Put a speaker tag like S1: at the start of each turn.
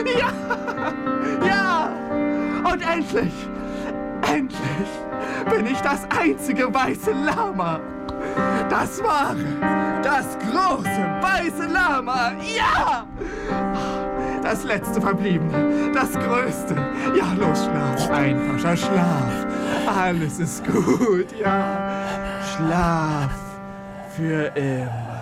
S1: Ja! Ja! Und endlich bin ich das einzige weiße Lama. Das wahre, das große weiße Lama. Ja! Das letzte Verbliebene, das Größte. Ja, los, Schlaf, einfacher Schlaf. Alles ist gut, ja. Schlaf für immer.